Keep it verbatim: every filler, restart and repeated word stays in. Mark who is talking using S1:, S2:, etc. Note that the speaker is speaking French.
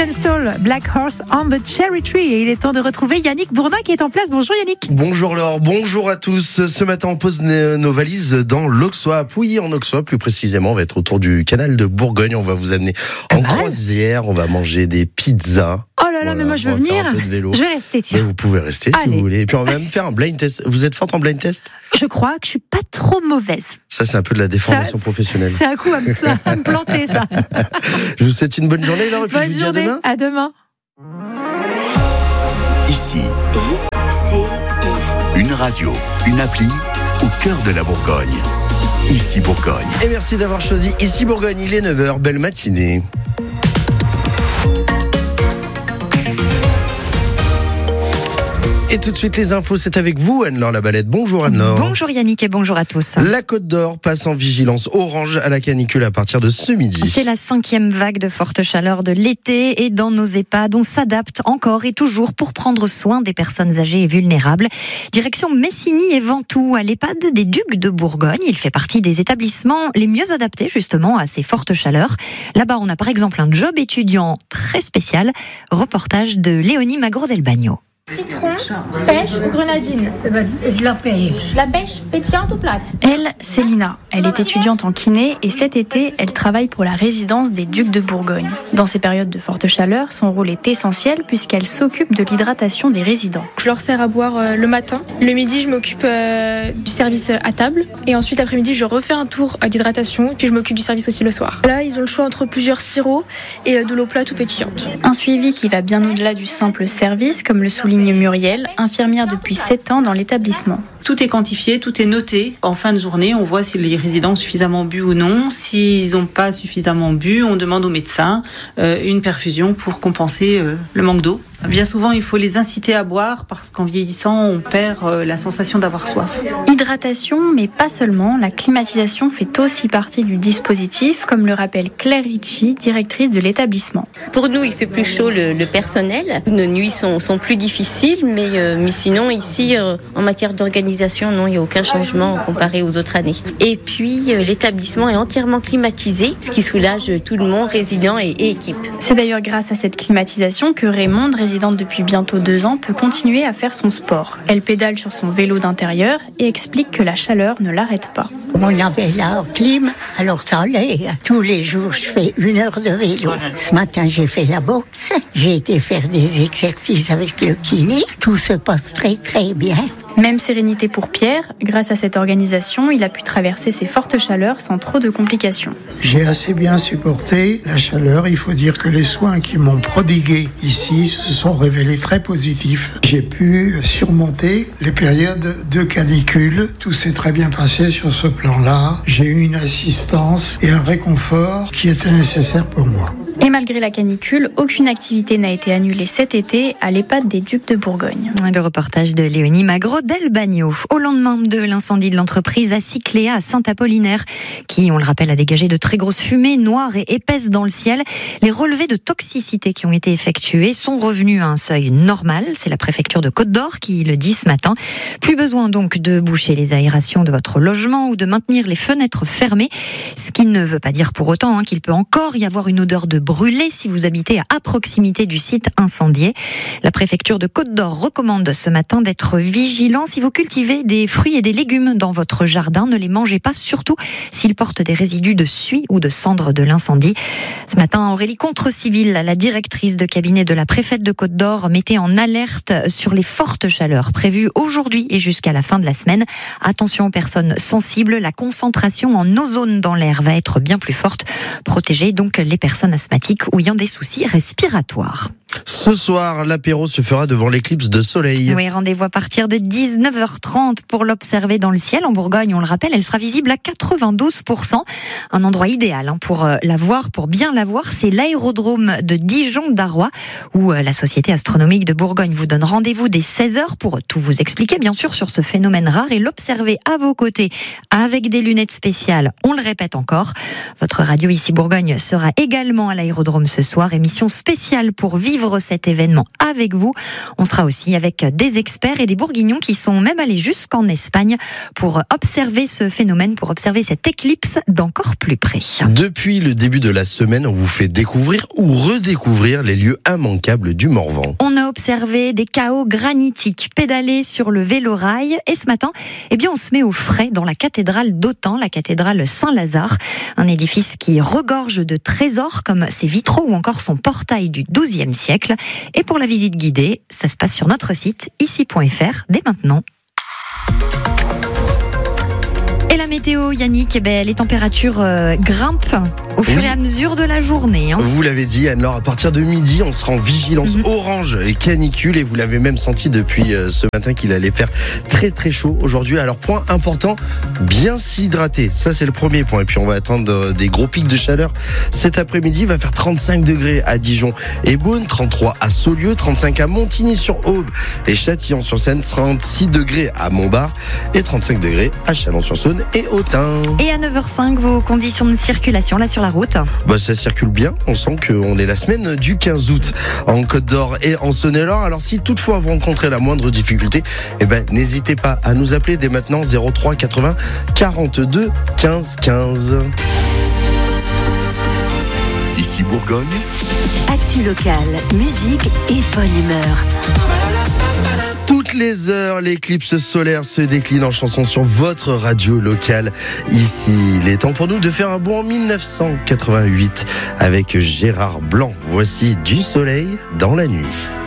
S1: Stall, Black Horse on the Cherry Tree. Et il est temps de retrouver Yannick Bourdin qui est en place. Bonjour Yannick.
S2: Bonjour Laure, bonjour à tous. Ce matin, on pose nos valises dans l'Auxois. Oui, en Auxois, plus précisément, on va être autour du canal de Bourgogne. On va vous amener en
S1: mal.
S2: croisière. On va manger des pizzas.
S1: Oh là là,
S2: Voilà,
S1: mais moi je veux
S2: on va faire
S1: venir.
S2: un peu de vélo.
S1: Je vais rester, tiens.
S2: Mais vous pouvez rester
S1: Allez.
S2: si vous voulez. Et puis on va même faire un blind test. Vous êtes forte en blind test ?
S1: Je crois que je suis pas trop mauvaise.
S2: Ça, c'est un peu de la déformation
S1: Ça,
S2: professionnelle.
S1: C'est un coup à me, ça, à me planter, ça.
S2: Je vous souhaite une bonne journée, Laure. Et puis
S1: Bonne
S2: je vous dis à
S1: journée.
S2: demain.
S1: À demain.
S3: Ici,
S4: I, C,
S3: une radio, une appli au cœur de la Bourgogne. Ici Bourgogne.
S2: Et merci d'avoir choisi Ici Bourgogne. Il est neuf heures. Belle matinée. Et tout de suite les infos, c'est avec vous Anne-Laure Labalette. Bonjour Anne-Laure.
S1: Bonjour Yannick et bonjour à tous.
S2: La Côte d'Or passe en vigilance orange à la canicule à partir de ce midi.
S1: C'est la cinquième vague de forte chaleur de l'été et dans nos EHPAD, on s'adapte encore et toujours pour prendre soin des personnes âgées et vulnérables. Direction Messigny et Ventoux, à l'EHPAD des Ducs de Bourgogne. Il fait partie des établissements les mieux adaptés justement à ces fortes chaleurs. Là-bas, on a par exemple un job étudiant très spécial. Reportage de Léonie Magro-Del-Bagno.
S5: Citron, pêche ou grenadine?
S6: De la pêche.
S5: La pêche pétillante ou plate?
S7: Elle, c'est Lina. Elle est étudiante en kiné et cet été, elle travaille pour la résidence des Ducs de Bourgogne. Dans ces périodes de forte chaleur, son rôle est essentiel puisqu'elle s'occupe de l'hydratation des résidents.
S5: Je leur sers à boire euh, le matin. Le midi, je m'occupe euh, du service à table. Et ensuite, l'après-midi, je refais un tour euh, d'hydratation. Et puis, je m'occupe du service aussi le soir. Là, ils ont le choix entre plusieurs sirops et euh, de l'eau plate ou pétillante.
S7: Un suivi qui va bien au-delà du simple service, comme le souligne Muriel, infirmière depuis sept ans dans l'établissement.
S8: Tout est quantifié, tout est noté. En fin de journée, on voit si les résidents ont suffisamment bu ou non. S'ils n'ont pas suffisamment bu, on demande au médecin euh, une perfusion pour compenser euh, le manque d'eau. Bien souvent, il faut les inciter à boire parce qu'en vieillissant, on perd euh, la sensation d'avoir soif.
S7: Hydratation, mais pas seulement. La climatisation fait aussi partie du dispositif, comme le rappelle Claire Ricci, directrice de l'établissement.
S9: Pour nous, il fait plus chaud le, le personnel. Nos nuits sont, sont plus difficiles, mais, euh, mais sinon, ici, euh, en matière d'organisation, non, il n'y a aucun changement comparé aux autres années. Et puis, euh, l'établissement est entièrement climatisé, ce qui soulage tout le monde, résidents et, et équipe.
S7: C'est d'ailleurs grâce à cette climatisation que Raymond, résidente depuis bientôt deux ans, peut continuer à faire son sport. Elle pédale sur son vélo d'intérieur et explique que la chaleur ne l'arrête pas.
S6: On avait la clim, alors ça allait. Tous les jours, je fais une heure de vélo. Ce matin, j'ai fait la boxe. J'ai été faire des exercices avec le kiné. Tout se passe très, très bien.
S7: Même sérénité pour Pierre. Grâce à cette organisation, il a pu traverser ces fortes chaleurs sans trop de complications.
S10: J'ai assez bien supporté la chaleur. Il faut dire que les soins qui m'ont prodigués ici se sont révélés très positifs. J'ai pu surmonter les périodes de canicule. Tout s'est très bien passé sur ce plan-là. J'ai eu une assistance et un réconfort qui étaient nécessaires pour moi.
S7: Et malgré la canicule, aucune activité n'a été annulée cet été à l'EHPAD des Ducs de Bourgogne.
S1: Le reportage de Léonie Magro-Del-Bagno. Au lendemain de l'incendie de l'entreprise Acicléa à Saint-Apollinaire, qui, on le rappelle, a dégagé de très grosses fumées noires et épaisses dans le ciel, les relevés de toxicité qui ont été effectués sont revenus à un seuil normal. C'est la préfecture de Côte d'Or qui le dit ce matin. Plus besoin donc de boucher les aérations de votre logement ou de maintenir les fenêtres fermées, ce qui ne veut pas dire pour autant hein, qu'il peut encore y avoir une odeur de brûlé si vous habitez à proximité du site incendié. La préfecture de Côte d'Or recommande ce matin d'être vigilant si vous cultivez des fruits et des légumes dans votre jardin. Ne les mangez pas, surtout s'ils portent des résidus de suie ou de cendres de l'incendie. Ce matin, Aurélie Contre-Civil, la directrice de cabinet de la préfète de Côte d'Or, mettait en alerte sur les fortes chaleurs prévues aujourd'hui et jusqu'à la fin de la semaine. Attention aux personnes sensibles, la concentration en ozone dans l'air va être bien plus forte. Protégez donc les personnes asthmatiques ou ayant des soucis respiratoires.
S2: Ce soir, l'apéro se fera devant l'éclipse de soleil.
S1: Oui, rendez-vous à partir de dix-neuf heures trente pour l'observer dans le ciel. En Bourgogne, on le rappelle, elle sera visible à quatre-vingt-douze pour cent. Un endroit idéal pour la voir, pour bien la voir, c'est l'aérodrome de Dijon-Darrois, où la Société astronomique de Bourgogne vous donne rendez-vous dès seize heures pour tout vous expliquer, bien sûr, sur ce phénomène rare et l'observer à vos côtés avec des lunettes spéciales. On le répète encore, votre radio Ici Bourgogne sera également à l'aérodrome ce soir. Émission spéciale pour vivre vivre cet événement avec vous. On sera aussi avec des experts et des bourguignons qui sont même allés jusqu'en Espagne pour observer ce phénomène, pour observer cette éclipse d'encore plus près.
S2: Depuis le début de la semaine, on vous fait découvrir ou redécouvrir les lieux immanquables du Morvan.
S1: On a observé des chaos granitiques, pédalé sur le vélo-rail et ce matin, eh bien, on se met au frais dans la cathédrale d'Autun, la cathédrale Saint-Lazare, un édifice qui regorge de trésors comme ses vitraux ou encore son portail du douzième siècle. Et pour la visite guidée, ça se passe sur notre site ici point f r dès maintenant. Et la météo, Yannick, eh ben, les températures euh, grimpent au fur oui. et à mesure de la journée. Hein.
S2: Vous l'avez dit, Anne-Laure, à partir de midi, on sera en vigilance mm-hmm. orange et canicule. Et vous l'avez même senti depuis euh, ce matin qu'il allait faire très très chaud aujourd'hui. Alors, point important, bien s'hydrater. Ça, c'est le premier point. Et puis, on va atteindre euh, des gros pics de chaleur cet après-midi. Il va faire trente-cinq degrés à Dijon et Beaune, trente-trois à Saulieu, trente-cinq à Montigny-sur-Aube et Châtillon-sur-Seine, trente-six degrés à Montbard et trente-cinq degrés à Chalon-sur-Saône et Autun.
S1: Et à neuf heures cinq, vos conditions de circulation là sur la route?
S2: Bah, ça circule bien. On sent qu'on est la semaine du quinze août en Côte d'Or et en Saône-et-Loire. Alors, si toutefois vous rencontrez la moindre difficulté, eh ben, n'hésitez pas à nous appeler dès maintenant zéro trois quatre-vingts quarante-deux quinze quinze.
S3: Ici Bourgogne.
S4: Actu locale, musique et bonne humeur.
S2: Toutes les heures, l'éclipse solaire se décline en chansons sur votre radio locale. Ici, il est temps pour nous de faire un bond en dix-neuf cent quatre-vingt-huit avec Gérard Blanc. Voici Du soleil dans la nuit.